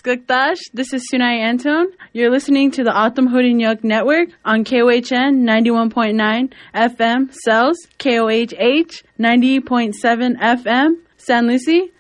Skuktash, this is Sunai Anton. You're listening to the Autumn Hood Network on KOHN 91.9 FM, Cells, KOHH 90.7 FM, San Lucie,